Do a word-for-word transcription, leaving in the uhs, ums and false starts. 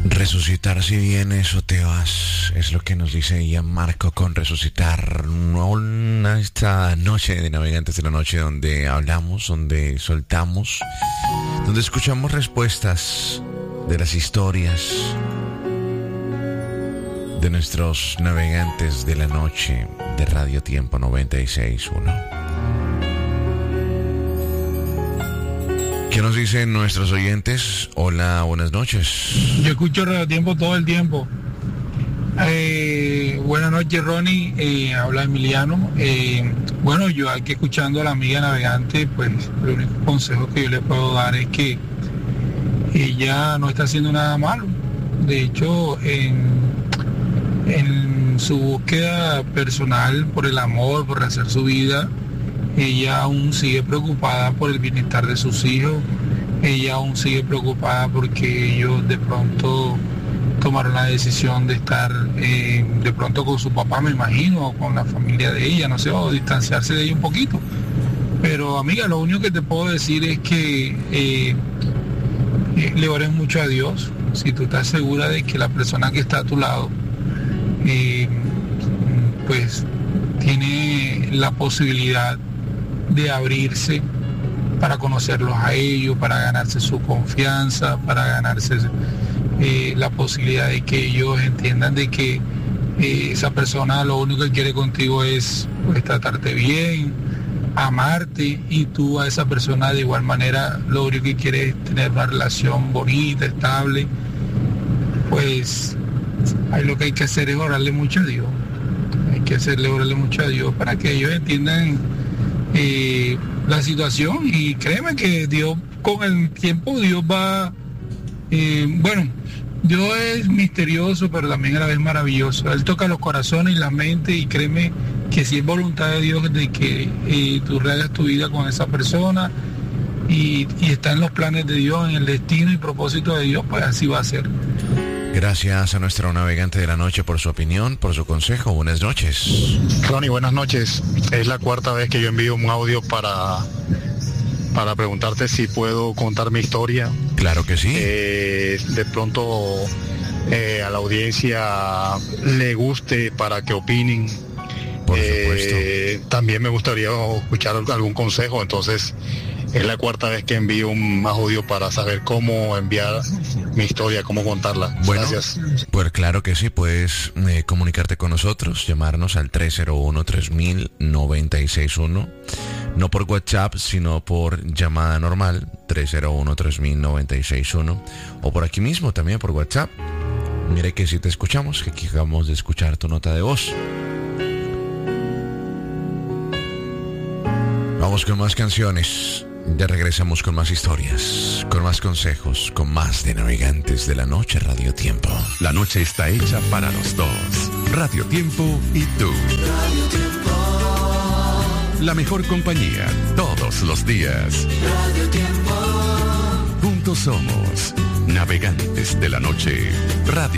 Resucitar si vienes o te vas, es lo que nos dice Gianmarco con Resucitar. Una, esta noche de Navegantes de la Noche, donde hablamos, donde soltamos, donde escuchamos respuestas de las historias de nuestros navegantes de la noche de Radio Tiempo noventa y seis punto uno. ¿Qué nos dicen nuestros oyentes? Hola, buenas noches. Yo escucho Radio Tiempo todo el tiempo. Eh, buenas noches, Ronnie. Eh, habla Emiliano. Eh, bueno, yo aquí escuchando a la amiga navegante, pues el único consejo que yo le puedo dar es que ella no está haciendo nada malo. De hecho, en, en su búsqueda personal por el amor, por hacer su vida, ella aún sigue preocupada por el bienestar de sus hijos, ella aún sigue preocupada porque ellos de pronto tomaron la decisión de estar eh, de pronto con su papá, me imagino, o con la familia de ella, no sé, o distanciarse de ella un poquito. Pero amiga, lo único que te puedo decir es que eh, eh, le ores mucho a Dios. Si tú estás segura de que la persona que está a tu lado eh, pues tiene la posibilidad de abrirse para conocerlos a ellos, para ganarse su confianza, para ganarse eh, la posibilidad de que ellos entiendan de que eh, esa persona lo único que quiere contigo es pues, tratarte bien, amarte, y tú a esa persona de igual manera lo único que quiere es tener una relación bonita, estable. Pues ahí lo que hay que hacer es orarle mucho a Dios. Hay que hacerle orarle mucho a Dios para que ellos entiendan eh, la situación, y créeme que Dios con el tiempo Dios va eh, bueno, Dios es misterioso pero también a la vez maravilloso. Él toca los corazones y la mente, y créeme que si es voluntad de Dios de que eh, tú rehagas tu vida con esa persona y, y está en los planes de Dios, en el destino y propósito de Dios, pues así va a ser. Gracias a nuestro navegante de la noche por su opinión, por su consejo. Buenas noches. Ronnie, buenas noches. Es la cuarta vez que yo envío un audio para, para preguntarte si puedo contar mi historia. Claro que sí. Eh, de pronto eh, a la audiencia le guste para que opinen. Por supuesto. Eh, también me gustaría escuchar algún consejo, entonces es la cuarta vez que envío un audio para saber cómo enviar mi historia, cómo contarla. Bueno, gracias. Pues claro que sí, puedes eh, comunicarte con nosotros, llamarnos al tres cero uno, tres mil, noventa y seis uno, no por WhatsApp, sino por llamada normal, tres cero uno, tres mil, noventa y seis uno, o por aquí mismo también por WhatsApp. Mire que si te escuchamos, que aquí acabamos de escuchar tu nota de voz. Vamos con más canciones. Ya regresamos con más historias, con más consejos, con más de Navegantes de la Noche, Radio Tiempo. La noche está hecha para los dos. Radio Tiempo y tú. Radio Tiempo. La mejor compañía todos los días. Radio Tiempo. Juntos somos Navegantes de la Noche. Radio